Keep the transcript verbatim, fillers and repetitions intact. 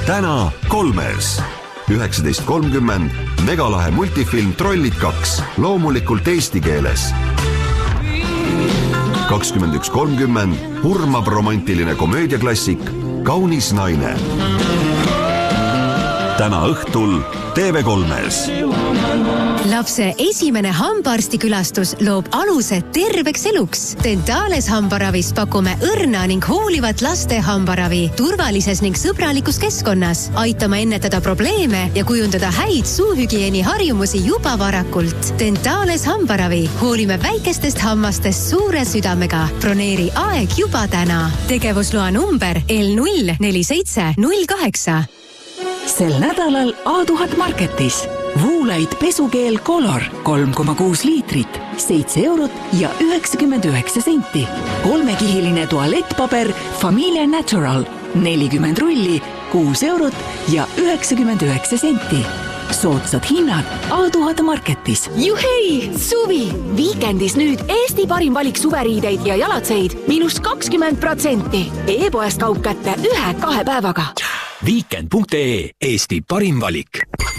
täna kolmes. üheksateist kolmkümmend megalahe multifilm Trollid kaks, loomulikult eesti keeles. kakskümmend üks kolmkümmend hurmab romantiline komöödiaklassik Kaunis naine. täna õhtul T V kolmes. Lapse esimene hambaarstikülastus loob aluse terveks eluks. Dentales hambaravis pakume õrna ning hoolivat laste hambaravi turvalises ning sõbralikus keskkonnas. Aitame ennetada probleeme ja kujundada häid suuhügieeni harjumusi juba varakult. Dentales hambaravi. Hoolime väikestest hammastest suure südamega. Broneeri aeg juba täna. Tegevusloa number L null neli seitse null kaheksa. Sel nädalal A tuhat Marketis. Woolite pesukeel Color kolm koma kuus liitrit, seitse eurot ja üheksakümmend üheksa senti. Kolmekihiline tualettpaber Familia Natural nelikümmend rulli, kuus eurot ja üheksakümmend üheksa senti. Soodsad hinnad A tuhat Marketis. Juhei! Suvi! Viikendis nüüd Eesti parim valik suveriideid ja jalatseid miinus kakskümmend protsenti. E-poest kaup kätte ühe-kahe päevaga. Weekend punkt ee Eesti parim valik.